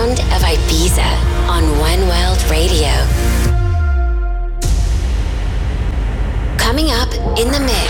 sound of Ibiza on One World Radio. Coming up in the mix,